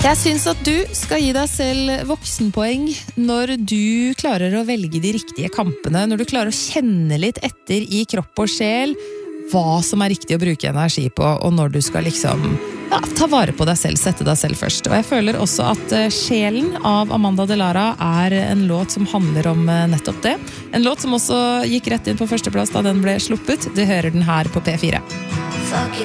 Jeg synes at du skal gi deg selv voksenpoeng når du klarer å velge de riktige kampene, når du klarer å kjenne litt etter i kropp og sjel hva som riktig å bruke energi på, og når du skal ta vare på deg selv, sette deg selv først. Og jeg føler også at Sjelen av Amanda Delara en låt som handler om nettopp det. En låt som også gikk rett inn på førsteplass da den ble sluppet. Du hører den her på P4.